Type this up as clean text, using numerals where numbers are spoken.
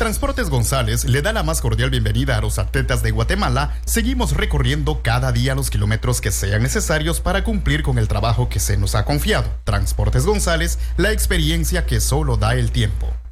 Transportes González le da la más cordial bienvenida a los atletas de Guatemala. Seguimos recorriendo cada día los kilómetros que sean necesarios para cumplir con el trabajo que se nos ha confiado. Transportes González, la experiencia que solo da el tiempo.